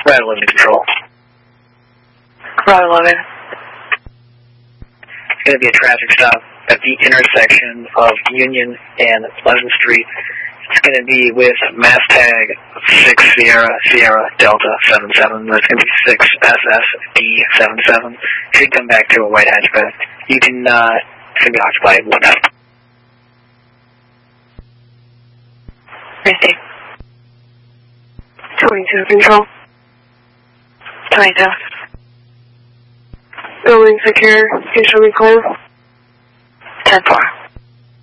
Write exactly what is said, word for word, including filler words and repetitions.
Route eleven control. Route eleven. It's going to be a traffic stop at the intersection of Union and Pleasant Street. It's going to be with mass tag six Sierra Sierra Delta seven seven. That's going to be six S S D seven seven. Should come back to a white hatchback. You can, uh, it's going to be occupied one night. Receive. twenty-two control. twenty-two. Building secure. Can you show me clear? ten four.